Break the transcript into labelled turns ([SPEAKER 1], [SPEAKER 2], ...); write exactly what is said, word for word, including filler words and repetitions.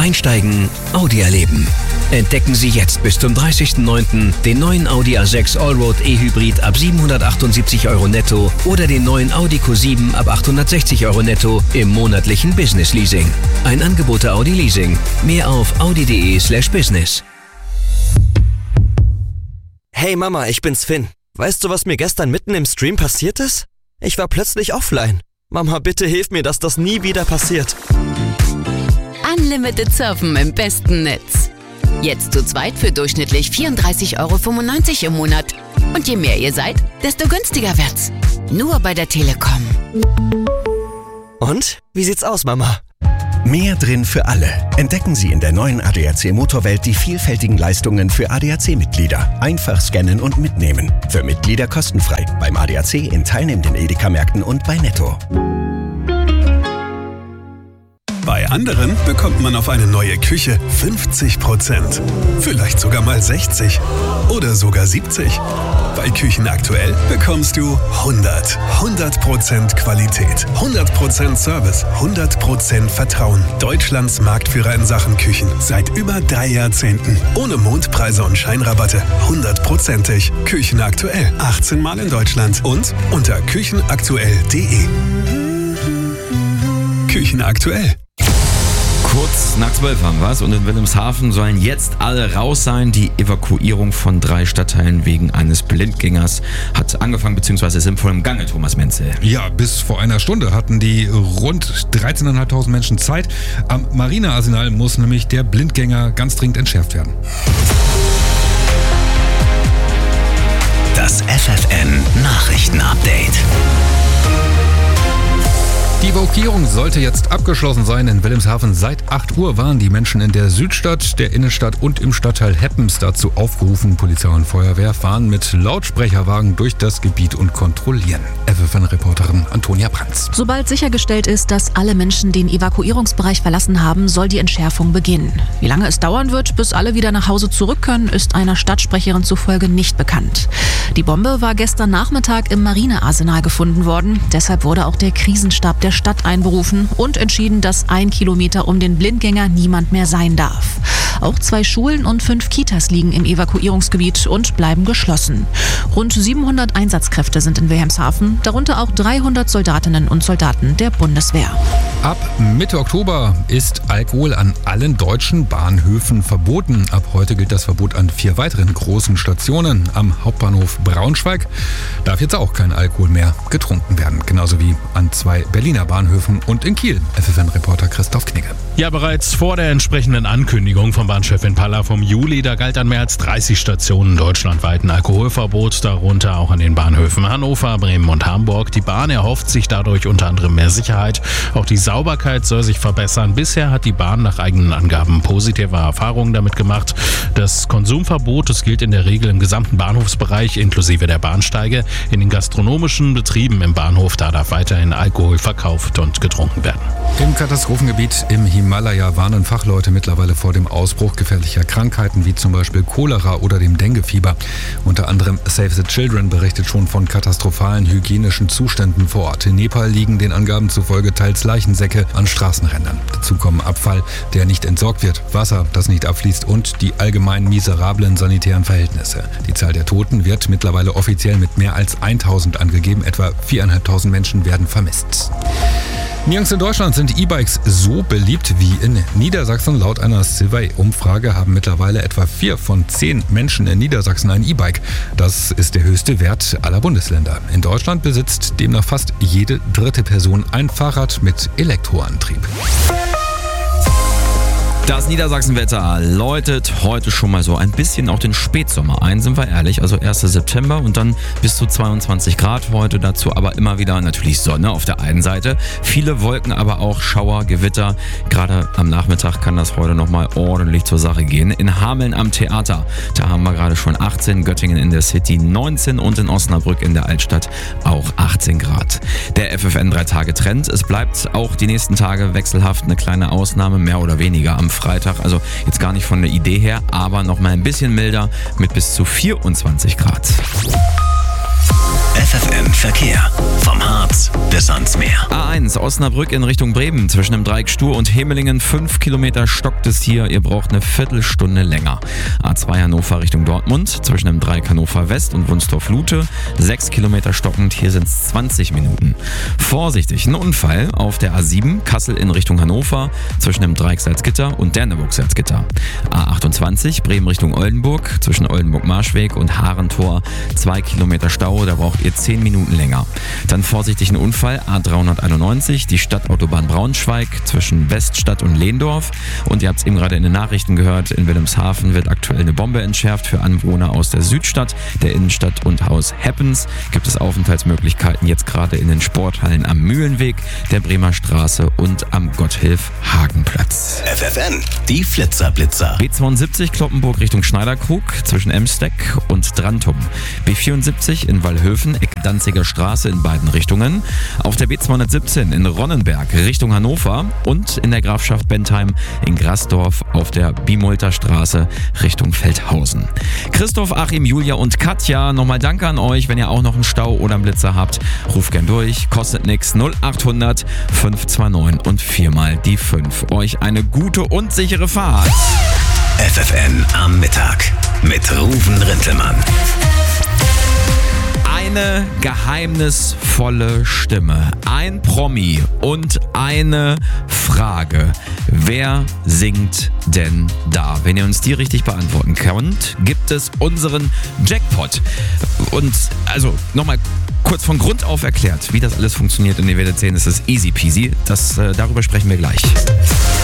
[SPEAKER 1] Einsteigen, Audi erleben. Entdecken Sie jetzt bis zum dreißigsten neunten den neuen Audi A sechs Allroad E-Hybrid ab siebenhundertachtundsiebzig Euro netto oder den neuen Audi Q sieben ab achthundertsechzig Euro netto im monatlichen Business Leasing. Ein Angebot der Audi Leasing. Mehr auf audi.de slash business.
[SPEAKER 2] Hey Mama, ich bin's Finn. Weißt du, was mir gestern mitten im Stream passiert ist? Ich war plötzlich offline. Mama, bitte hilf mir, dass das nie wieder passiert.
[SPEAKER 3] Unlimited Surfen im besten Netz. Jetzt zu zweit für durchschnittlich vierunddreißig Euro fünfundneunzig im Monat. Und je mehr ihr seid, desto günstiger wird's. Nur bei der Telekom.
[SPEAKER 2] Und? Wie sieht's aus, Mama?
[SPEAKER 4] Mehr drin für alle. Entdecken Sie in der neuen A D A C Motorwelt die vielfältigen Leistungen für A D A C-Mitglieder. Einfach scannen und mitnehmen. Für Mitglieder kostenfrei. Beim A D A C in teilnehmenden Edeka-Märkten und bei Netto.
[SPEAKER 5] Bei anderen bekommt man auf eine neue Küche fünfzig Prozent. Vielleicht sogar mal sechzig oder sogar siebzig. Bei Küchen aktuell bekommst du hundert. hundert Prozent Qualität, hundert Prozent Service, hundert Prozent Vertrauen. Deutschlands Marktführer in Sachen Küchen. Seit über drei Jahrzehnten. Ohne Mondpreise und Scheinrabatte. hundertprozentig. Küchen aktuell. achtzehn Mal in Deutschland. Und unter küchenaktuell punkt de. Küchen aktuell.
[SPEAKER 6] Kurz nach zwölf haben wir es und in Wilhelmshaven sollen jetzt alle raus sein. Die Evakuierung von drei Stadtteilen wegen eines Blindgängers hat angefangen bzw. ist im vollen Gange, Thomas Menzel.
[SPEAKER 7] Ja, bis vor einer Stunde hatten die rund dreizehntausendfünfhundert Menschen Zeit. Am Marinearsenal muss nämlich der Blindgänger ganz dringend entschärft werden.
[SPEAKER 1] Das F F N Nachrichtenupdate.
[SPEAKER 7] Die Evakuierung sollte jetzt abgeschlossen sein. In Wilhelmshaven seit acht Uhr waren die Menschen in der Südstadt, der Innenstadt und im Stadtteil Heppens dazu aufgerufen. Polizei und Feuerwehr fahren mit Lautsprecherwagen durch das Gebiet und kontrollieren. F F N-Reporterin Antonia Brands.
[SPEAKER 8] Sobald sichergestellt ist, dass alle Menschen den Evakuierungsbereich verlassen haben, soll die Entschärfung beginnen. Wie lange es dauern wird, bis alle wieder nach Hause zurück können, ist einer Stadtsprecherin zufolge nicht bekannt. Die Bombe war gestern Nachmittag im Marinearsenal gefunden worden. Deshalb wurde auch der Krisenstab der Stadt einberufen und entschieden, dass ein Kilometer um den Blindgänger niemand mehr sein darf. Auch zwei Schulen und fünf Kitas liegen im Evakuierungsgebiet und bleiben geschlossen. Rund siebenhundert Einsatzkräfte sind in Wilhelmshaven, darunter auch dreihundert Soldatinnen und Soldaten der Bundeswehr.
[SPEAKER 7] Ab Mitte Oktober ist Alkohol an allen deutschen Bahnhöfen verboten. Ab heute gilt das Verbot an vier weiteren großen Stationen. Am Hauptbahnhof Braunschweig darf jetzt auch kein Alkohol mehr getrunken werden. Genauso wie an zwei Berliner Bahnhöfen und in Kiel. F F N-Reporter Christoph Knigge.
[SPEAKER 9] Ja, bereits vor der entsprechenden Ankündigung vom Bahnchef in Palla vom Juli, da galt an mehr als dreißig Stationen deutschlandweit ein Alkoholverbot, darunter auch an den Bahnhöfen Hannover, Bremen und Hamburg. Die Bahn erhofft sich dadurch unter anderem mehr Sicherheit. Auch die Sauberkeit soll sich verbessern. Bisher hat die Bahn nach eigenen Angaben positive Erfahrungen damit gemacht. Das Konsumverbot, das gilt in der Regel im gesamten Bahnhofsbereich inklusive der Bahnsteige. In den gastronomischen Betrieben im Bahnhof, da darf weiterhin Alkohol verkauft und getrunken werden.
[SPEAKER 7] Im Katastrophengebiet im Himalaya warnen Fachleute mittlerweile vor dem Ausbruch gefährlicher Krankheiten wie zum Beispiel Cholera oder dem Denguefieber. Unter anderem Save the Children berichtet schon von katastrophalen hygienischen Zuständen vor Ort. In Nepal liegen den Angaben zufolge teils Leichensäcke an Straßenrändern. Dazu kommen Abfall, der nicht entsorgt wird, Wasser, das nicht abfließt und die allgemein miserablen sanitären Verhältnisse. Die Zahl der Toten wird mittlerweile offiziell mit mehr als tausend angegeben. Etwa viertausendfünfhundert Menschen werden vermisst. Nirgends in Deutschland sind E-Bikes so beliebt wie in Niedersachsen. Laut einer Survey-Umfrage haben mittlerweile etwa vier von zehn Menschen in Niedersachsen ein E-Bike. Das ist der höchste Wert aller Bundesländer. In Deutschland besitzt demnach fast jede dritte Person ein Fahrrad mit Elektroantrieb.
[SPEAKER 6] Das Niedersachsenwetter läutet heute schon mal so ein bisschen auch den Spätsommer ein, sind wir ehrlich. Also erster September und dann bis zu zweiundzwanzig Grad heute dazu, aber immer wieder natürlich Sonne auf der einen Seite. Viele Wolken, aber auch Schauer, Gewitter. Gerade am Nachmittag kann das heute nochmal ordentlich zur Sache gehen. In Hameln am Theater, da haben wir gerade schon achtzehn, Göttingen in der City neunzehn und in Osnabrück in der Altstadt auch achtzehn Grad. Der F F N drei Tage Trend. Es bleibt auch die nächsten Tage wechselhaft, eine kleine Ausnahme, mehr oder weniger am Freitag, also jetzt gar nicht von der Idee her, aber noch mal ein bisschen milder mit bis zu vierundzwanzig Grad.
[SPEAKER 1] F F M Verkehr. Vom Harz bis ans Meer.
[SPEAKER 6] A eins Osnabrück in Richtung Bremen. Zwischen dem Dreieck Stur und Hemelingen fünf Kilometer stockt es hier. Ihr braucht eine Viertelstunde länger. A zwei Hannover Richtung Dortmund. Zwischen dem Dreieck Hannover West und Wunstorf-Lute. sechs Kilometer stockend. Hier sind es zwanzig Minuten. Vorsichtig, ein Unfall auf der A sieben Kassel in Richtung Hannover. Zwischen dem Dreieck Salzgitter und Derneburg-Salzgitter. A achtundzwanzig Bremen Richtung Oldenburg. Zwischen Oldenburg-Marschweg und Haarentor. zwei Kilometer Stau. Da braucht ihr zehn Minuten länger. Dann vorsichtig ein Unfall, A dreihunderteinundneunzig, die Stadtautobahn Braunschweig zwischen Weststadt und Lehndorf. Und ihr habt es eben gerade in den Nachrichten gehört, in Wilhelmshaven wird aktuell eine Bombe entschärft für Anwohner aus der Südstadt, der Innenstadt und Haus Heppens. Gibt es Aufenthaltsmöglichkeiten jetzt gerade in den Sporthallen am Mühlenweg, der Bremer Straße und am Gotthilf-Hagenplatz.
[SPEAKER 1] F F N, die Flitzerblitzer.
[SPEAKER 6] B zweiundsiebzig Kloppenburg Richtung Schneiderkrug zwischen Emsteck und Drantum. B vierundsiebzig in Wallhöfen, Eck Danziger Straße in beiden Richtungen. Auf der B zweihundertsiebzehn in Ronnenberg Richtung Hannover und in der Grafschaft Bentheim in Grasdorf auf der Bimolter Straße Richtung Feldhausen. Christoph, Achim, Julia und Katja, nochmal danke an euch. Wenn ihr auch noch einen Stau oder einen Blitzer habt, ruft gern durch. Kostet nix. null achthundert fünf zwei neun und viermal die fünf. Euch eine gute und sichere Fahrt.
[SPEAKER 1] F F N am Mittag mit Ruven Rintelmann.
[SPEAKER 6] Eine geheimnisvolle Stimme, ein Promi und eine Frage. Wer singt denn da? Wenn ihr uns die richtig beantworten könnt, gibt es unseren Jackpot. Und also nochmal kurz von Grund auf erklärt, wie das alles funktioniert und ihr werdet sehen, es ist easy peasy. Das, äh, darüber sprechen wir gleich.